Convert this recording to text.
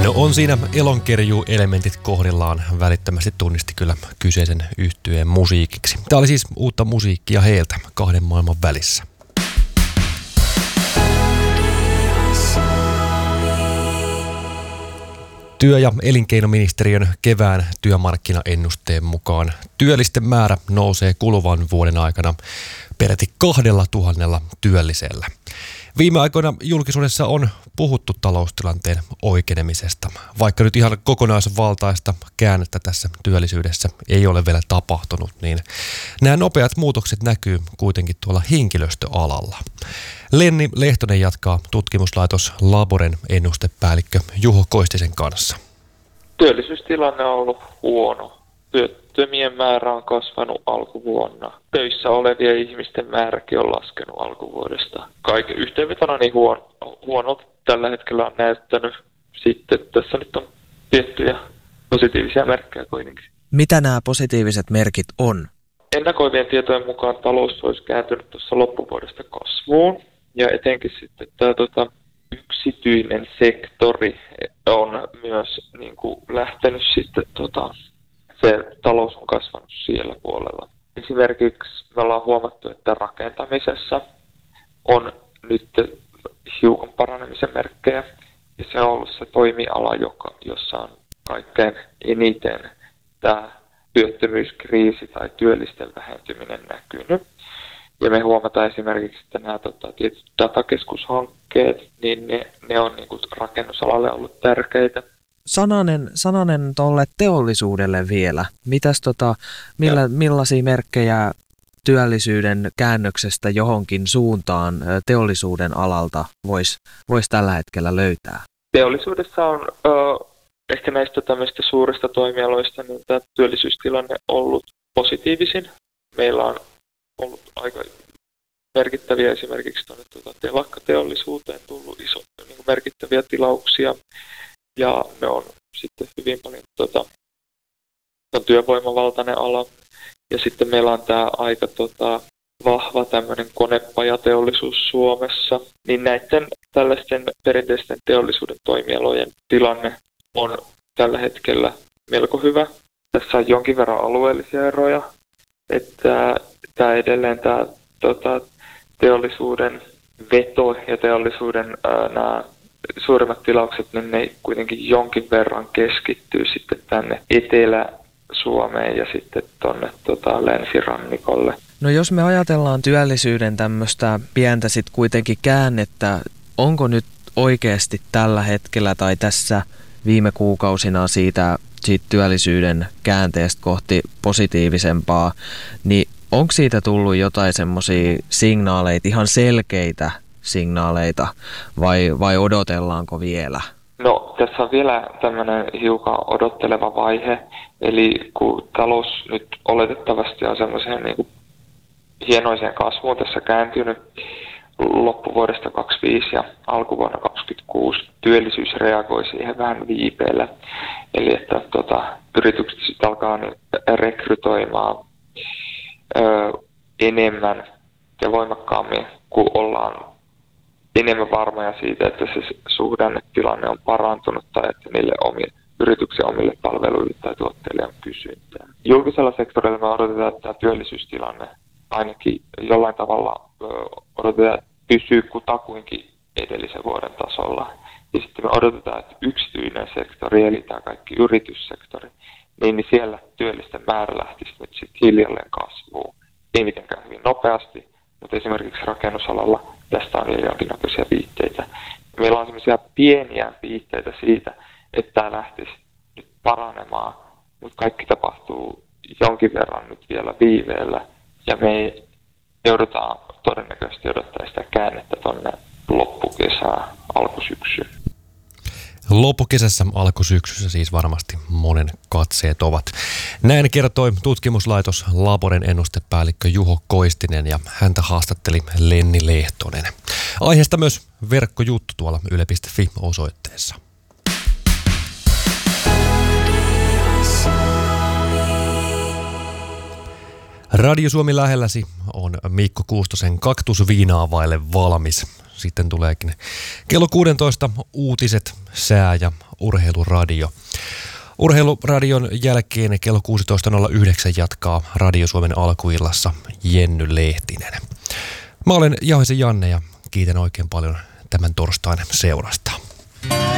No on siinä elonkerjuu-elementit kohdillaan, välittömästi tunnisti kyllä kyseisen yhtyeen musiikiksi. Tämä oli siis uutta musiikkia heiltä kahden maailman välissä. Työ- ja elinkeinoministeriön kevään työmarkkinaennusteen mukaan työllisten määrä nousee kuluvan vuoden aikana peräti 2 000 työllisellä. Viime aikoina julkisuudessa on puhuttu taloustilanteen oikenemisesta, vaikka nyt ihan kokonaisvaltaista käännettä tässä työllisyydessä ei ole vielä tapahtunut, niin nämä nopeat muutokset näkyy kuitenkin tuolla henkilöstöalalla. Lenni Lehtonen jatkaa tutkimuslaitos Laboren ennustepäällikkö Juho Koistisen kanssa. Työllisyystilanne on ollut huono. Työttömien määrä on kasvanut alkuvuonna. Töissä olevien ihmisten määräkin on laskenut alkuvuodesta. Kaiken yhteenvetona niin huonolta tällä hetkellä on näyttänyt. Sitten tässä nyt on tiettyjä positiivisia merkkejä kuitenkin. Mitä nämä positiiviset merkit on? Ennakoivien tietojen mukaan talous olisi kääntynyt tuossa loppuvuodesta kasvuun. Ja etenkin sitten tämä yksityinen sektori on myös niin kuin lähtenyt sitten se talous on kasvanut siellä puolella. Esimerkiksi me ollaan huomattu, että rakentamisessa on nyt hiukan paranemisen merkkejä. Ja se on ollut se toimiala, jossa on kaikkein eniten tämä työttömyyskriisi tai työllisten vähentyminen näkynyt. Ja me huomataan esimerkiksi, että nämä tietyt datakeskushankkeet, niin ne on niin kuin rakennusalalle ollut tärkeitä. Sananen tuolle teollisuudelle vielä. Millaisia merkkejä työllisyyden käännöksestä johonkin suuntaan teollisuuden alalta voisi tällä hetkellä löytää? Teollisuudessa on ehkä näistä tämmöistä suurista toimialoista niin tämä työllisyystilanne ollut positiivisin. Meillä on ollut aika merkittäviä esimerkiksi tuonne telakkateollisuuteen tullut niin merkittäviä tilauksia. Ja me on sitten hyvin paljon on työvoimavaltainen ala. Ja sitten meillä on tämä aika vahva tämmöinen konepajateollisuus Suomessa. Niin näiden tällaisten perinteisten teollisuuden toimialojen tilanne on tällä hetkellä melko hyvä. Tässä on jonkin verran alueellisia eroja. Että tämä edelleen tämä teollisuuden veto ja teollisuuden nämä suurimmat tilaukset, niin ne kuitenkin jonkin verran keskittyy sitten tänne Etelä-Suomeen ja sitten tuonne länsirannikolle. No jos me ajatellaan työllisyyden tämmöistä pientä sitten kuitenkin käännettä, onko nyt oikeasti tällä hetkellä tai tässä viime kuukausina siitä työllisyyden käänteestä kohti positiivisempaa, niin onko siitä tullut jotain semmoisia signaaleita, ihan selkeitä signaaleita, vai odotellaanko vielä? No, tässä on vielä tämmöinen hiukan odotteleva vaihe, eli kun talous nyt oletettavasti on semmoiseen niin kuin hienoiseen kasvuun tässä kääntynyt loppuvuodesta 2025 ja alkuvuonna 2026, työllisyys reagoi siihen vähän viipeellä, eli että yritykset sitten alkaa rekrytoimaan enemmän ja voimakkaammin, kun ollaan enemmän varmoja siitä, että se suhdannetilanne on parantunut tai että niille yrityksen omille palveluille tai tuotteille on kysyntää. Julkisella sektorilla me odotetaan, että tämä työllisyystilanne ainakin jollain tavalla odotetaan, että pysyy kutakuinkin edellisen vuoden tasolla. Ja sitten me odotetaan, että yksityinen sektori, eli tämä kaikki yrityssektori, niin siellä työllisten määrä lähtisi nyt sitten hiljalleen kasvuun. Ei mitenkään hyvin nopeasti, mutta esimerkiksi rakennusalalla tästä on vielä jonkinnäköisiä viitteitä. Meillä on sellaisia pieniä viitteitä siitä, että tämä lähtisi nyt paranemaan, mutta kaikki tapahtuu jonkin verran nyt vielä viiveellä, ja me joudutaan todennäköisesti odottaa sitä käännettä tuonne loppukesään, alkusyksyyn. Loppukesässä, alkusyksyssä siis varmasti monen katseet ovat. Näin kertoi tutkimuslaitos Laboren ennustepäällikkö Juho Koistinen ja häntä haastatteli Lenni Lehtonen. Aiheesta myös verkkojuttu tuolla yle.fi-osoitteessa. Radio Suomi lähelläsi on Mikko Kuustosen Kaktusviinaa vaille valmis. sitten tuleekin kello 16 uutiset, sää ja urheiluradio. Urheiluradion jälkeen kello 16.09 jatkaa Radio Suomen alkuillassa Jenny Lehtinen. Mä olen Jauhisen Janne ja kiitän oikein paljon tämän torstain seurasta.